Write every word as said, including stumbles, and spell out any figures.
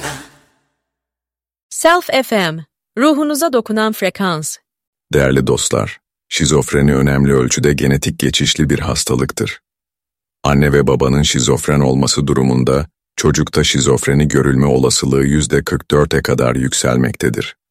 Self F M, ruhunuza dokunan frekans. Değerli dostlar, şizofreni önemli ölçüde genetik geçişli bir hastalıktır. Anne ve babanın şizofren olması durumunda, çocukta şizofreni görülme olasılığı yüzde kırk dörde kadar yükselmektedir.